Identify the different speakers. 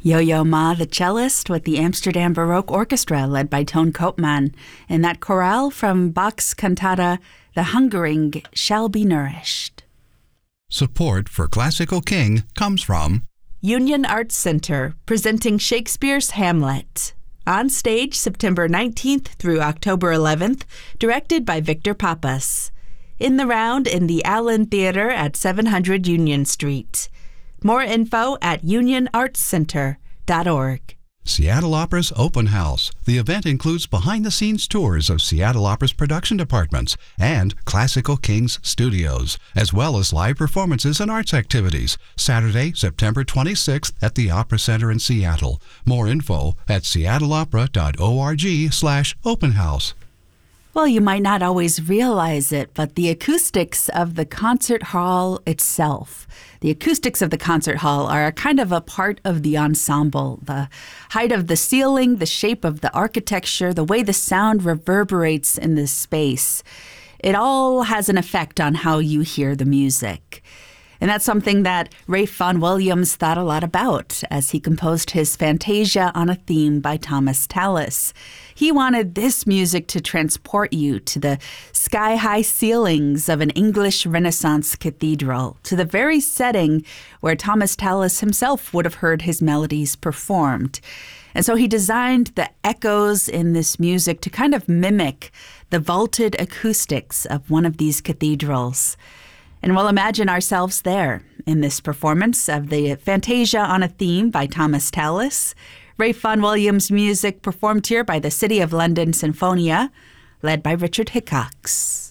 Speaker 1: Yo-Yo Ma, the cellist, with the Amsterdam Baroque Orchestra led by Toon Koopman, and that chorale from Bach's cantata, The Hungering Shall Be Nourished.
Speaker 2: Support for Classical King comes from
Speaker 3: Union Arts Center, presenting Shakespeare's Hamlet. On stage September 19th through October 11th, directed by Victor Pappas. In the round in the Allen Theater at 700 Union Street. More info at unionartscenter.org.
Speaker 2: Seattle Opera's Open House. The event includes behind-the-scenes tours of Seattle Opera's production departments and Classical Kings studios, as well as live performances and arts activities. Saturday, September 26th at the Opera Center in Seattle. More info at seattleopera.org/openhouse.
Speaker 1: Well, you might not always realize it, but the acoustics of the concert hall itself, the acoustics of the concert hall are kind of a part of the ensemble. The height of the ceiling, the shape of the architecture, the way the sound reverberates in this space, it all has an effect on how you hear the music. And that's something that Ralph Vaughan Williams thought a lot about as he composed his Fantasia on a Theme by Thomas Tallis. He wanted this music to transport you to the sky-high ceilings of an English Renaissance cathedral, to the very setting where Thomas Tallis himself would have heard his melodies performed. And so he designed the echoes in this music to kind of mimic the vaulted acoustics of one of these cathedrals. And we'll imagine ourselves there in this performance of the Fantasia on a Theme by Thomas Tallis. Ralph Vaughan Williams music performed here by the City of London Sinfonia, led by Richard Hickox.